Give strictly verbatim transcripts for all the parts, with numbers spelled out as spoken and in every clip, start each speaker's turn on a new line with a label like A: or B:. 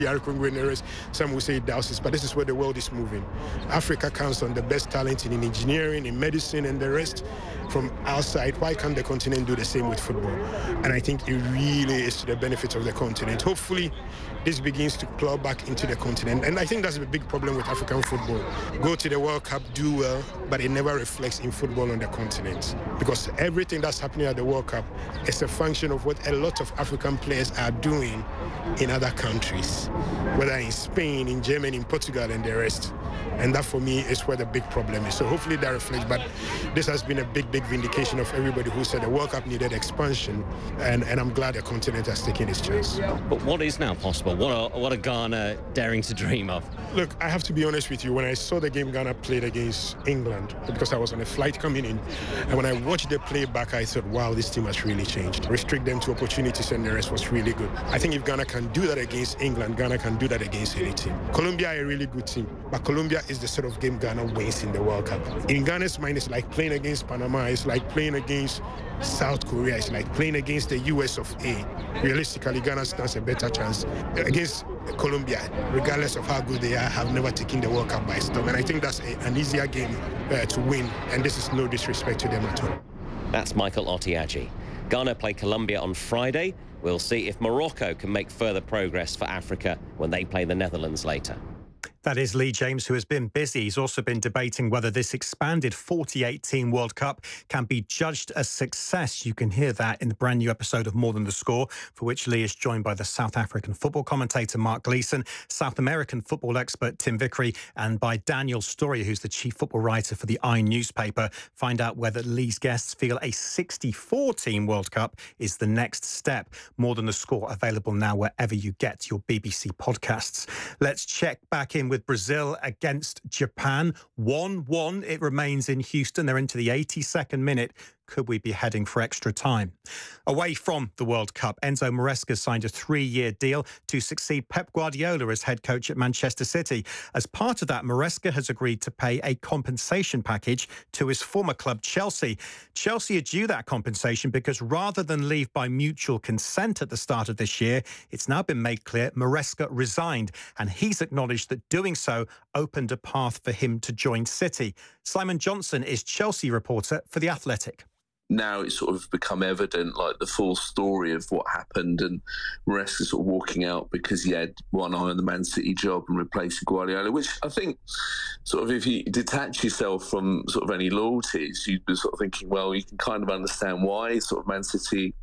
A: Congo and the rest. Some will say douses, but this is where the world is moving. Africa counts on the best talent in engineering, in medicine, and the rest from outside. Why can't the continent do the same with football? And I think it really is to the benefit of the continent. Hopefully, this begins to plow back into the continent. And I think that's a big problem with African football. Go to the World Cup, do well, but it never reflects in football on the continent. Because everything that's happening at the World Cup is a function of what a lot of African players are doing in other countries, whether in Spain, in Germany, in Portugal, and the rest. And that, for me, is where the big problem is. So hopefully that reflects. But this has been a big, big vindication of everybody who said the World Cup needed expansion. And, and I'm glad the continent has taken its chance.
B: But what is now possible? What are, what are Ghana daring to dream of?
A: Look, I have to be honest with you. When I saw the game Ghana played against England, because I was on a flight coming in, and when I watched the play back, I thought, wow, this team has really changed. Restrict them to opportunities, and the rest was really good. I think if Ghana can do that against England, Ghana can do that against any team. Colombia are a really good team, but Colombia is the sort of game Ghana wins in the World Cup. In Ghana's mind, it's like playing against Panama, it's like playing against South Korea, it's like playing against the U S of A. Realistically, Ghana stands a better chance against Colombia, regardless of how good they are, have never taken the World Cup by storm. And I think that's a, an easier game uh, to win, and this is no disrespect to them at all.
B: That's Michael Otiaji. Ghana play Colombia on Friday. We'll see if Morocco can make further progress for Africa when they play the Netherlands later.
C: That is Lee James, who has been busy. He's also been debating whether this expanded forty-eight team World Cup can be judged a success. You can hear that in the brand new episode of More Than the Score, for which Lee is joined by the South African football commentator Mark Gleeson, South American football expert Tim Vickery, and by Daniel Story, who's the chief football writer for the I newspaper. Find out whether Lee's guests feel a sixty-four team World Cup is the next step. More Than the Score, available now wherever you get your B B C podcasts. Let's check back in with Brazil against Japan. one one it remains in Houston. They're into the eighty-second minute. Could we be heading for extra time? Away from the World Cup, Enzo Maresca signed a three-year deal to succeed Pep Guardiola as head coach at Manchester City. As part of that, Maresca has agreed to pay a compensation package to his former club, Chelsea. Chelsea are due that compensation because rather than leave by mutual consent at the start of this year, it's now been made clear Maresca resigned, and he's acknowledged that doing so opened a path for him to join City. Simon Johnson is Chelsea reporter for The Athletic.
D: Now it's sort of become evident, like the full story of what happened, and Maresca sort of walking out because he had one eye on the Man City job and replacing Guardiola, which I think sort of if you detach yourself from sort of any loyalties, you'd be sort of thinking, well, you can kind of understand why sort of Man City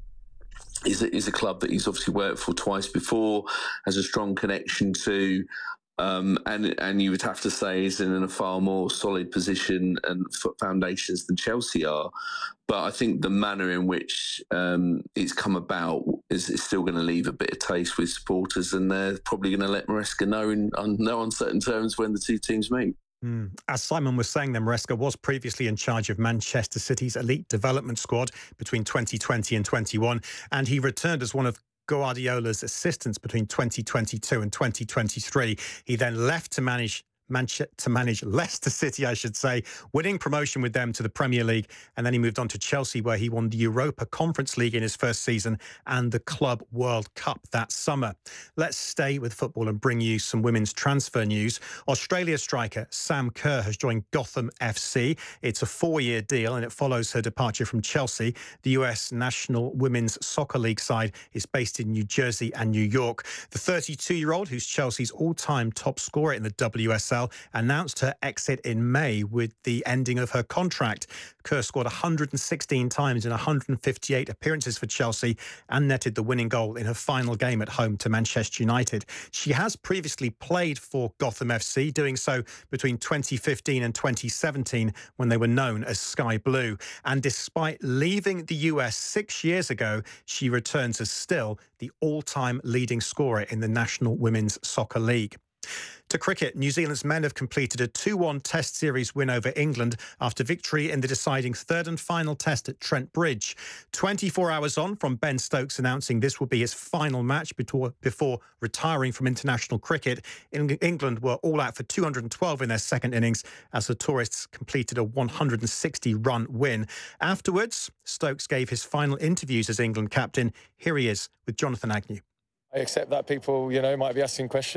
D: is a, is a club that he's obviously worked for twice before, has a strong connection to. Um, and and you would have to say is in a far more solid position and foundations than Chelsea are. But I think the manner in which um, it's come about is, is still going to leave a bit of taste with supporters, and they're probably going to let Maresca know in on no uncertain terms when the two teams meet.
C: Mm. As Simon was saying, then Maresca was previously in charge of Manchester City's elite development squad between twenty twenty and twenty-one, and he returned as one of Guardiola's assistants between twenty twenty-two and twenty twenty-three. He then left to manage Manchester to manage Leicester City, I should say, winning promotion with them to the Premier League. And then he moved on to Chelsea, where he won the Europa Conference League in his first season and the Club World Cup that summer. Let's stay with football and bring you some women's transfer news. Australia striker Sam Kerr has joined Gotham F C. It's a four-year deal, and it follows her departure from Chelsea. The U S National Women's Soccer League side is based in New Jersey and New York. The thirty-two-year-old, who's Chelsea's all-time top scorer in the W S L, announced her exit in May with the ending of her contract. Kerr scored one hundred sixteen times in one hundred fifty-eight appearances for Chelsea and netted the winning goal in her final game at home to Manchester United. She has previously played for Gotham F C, doing so between twenty fifteen and twenty seventeen when they were known as Sky Blue. And despite leaving the U S six years ago, she returns as still the all-time leading scorer in the National Women's Soccer League. To cricket, New Zealand's men have completed a two one Test series win over England after victory in the deciding third and final test at Trent Bridge. twenty-four hours on from Ben Stokes announcing this will be his final match before, before retiring from international cricket, England were all out for two hundred twelve in their second innings as the tourists completed a one hundred sixty run win. Afterwards, Stokes gave his final interviews as England captain. Here he is with Jonathan Agnew.
E: I accept that people, you know, might be asking questions.